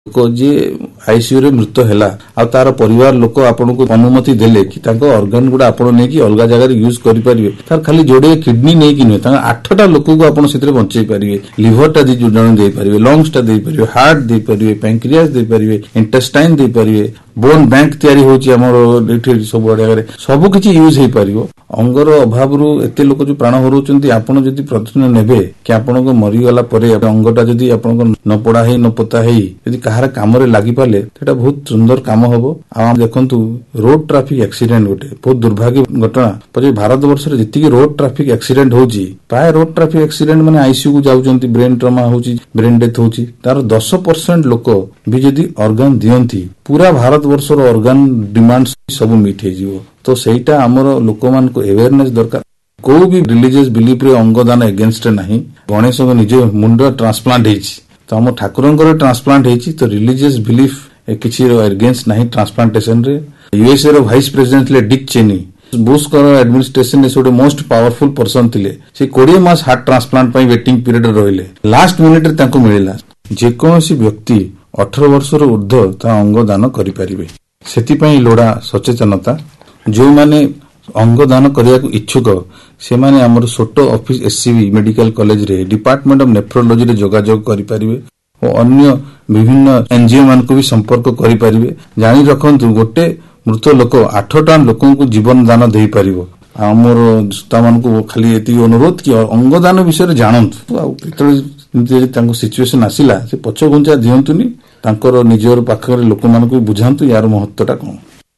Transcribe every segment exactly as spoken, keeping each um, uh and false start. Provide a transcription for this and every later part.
लोक जी आईसीयू रे मृत्यु हैला आ तार परिवार लोक आपनको अनुमति देले कि तांको ऑर्गन गुडा आपण नै कि अलगा जगह रे यूज करि परिबे तार खाली जोडे किडनी नै कि नै तांको आठटा लोक को आपण सितरे बंचै परिबे लिवर टा दि जण दे परिबे लंग्स टा दे परिबे हार्ट दे परिबे पैंक्रियास दे परिबे इंटेस्टाइन दे परिबे बोन बैंक तयारी होची हमर एठी सब जगह रे सब किछि यूज हे परिबो अंगर अभाव रु एते लोक जो प्राण हरुचंती आपण जदी प्रतिदिन नेबे कि आपण को मरि गला परे अंगटा जदी आपण को न पडा हे न पता हे जदी कहार काम रे लागि पाले सेटा बहुत सुंदर काम हबो आ देखंतु रोड ट्रैफिक एक्सीडेंट गोटे बहुत दुर्भाग्य घटना पजे भारत वर्ष रे जति रोड ट्रैफिक एक्सीडेंट होची प्राय रोड ट्रैफिक एक्सीडेंट माने आईसीयू को जाउचंती ब्रेन ट्रमा होची ब्रेन डेथ होची तार दस परसेंट लोक भी जदी ऑर्गन दियंती पूरा भारत वर्ष रो ऑर्गन डिमांड सब मीट हे जीवो तो सेटा हमर लोक मान को अवेयरनेस दरकार को भी रिलीजियस बिलीफ रे अंगदान अगेंस्ट नाही गणेश को निजे मुंड ट्रांसप्लांट हेची तो हम ठाकुरंकर ट्रांसप्लांट हेची तो रिलीजियस बिलीफ किछि अगेंस्ट नाही ट्रांसप्लांटेशन रे यूएसए रो वाइस प्रेसिडेंट ले डिक चेनी बुश कर एडमिनिस्ट्रेशन से मोस्ट पावरफुल पर्सन थिले से बीस मास हार्ट ट्रांसप्लांट पई वेटिंग पीरियड रहिले लास्ट मिनिट रे तांको मिलिला जे कोनोसी व्यक्ति अठारह वर्ष रो ऊर्ध्व ता अंग दान करि परिबे सेति पई लोडा सचेतनता जो माने अंग दान करिया को इच्छुक से माने हमर सोटो ऑफिस एससीबी मेडिकल कॉलेज रे डिपार्टमेंट ऑफ नेफ्रोलॉजी रे जोगाजोग करि परिबे और अन्य विभिन्न एनजीओ मान को भी संपर्क करि परिबे जानि रखंतु गोटे मृत लोक आठटा लोकन को जीवन दान देई परिबो हमर ता मान को खाली एति अनुरोध कि अंग दान विषय जानंतु आ पितळ तांको सिचुएशन आसिला से पछ गुंजा दियंतुनी तांकर निजर पाखरे लोक मान को बुझांतु यार महत्वटा कोन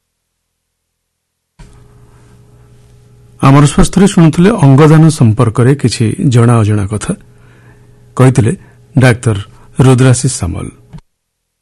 आमर स्वास्थ्य शुणुले अंगदान संपर्क में किसी जना अजना कथा कहते डाक्तर रुद्राशीष सामल।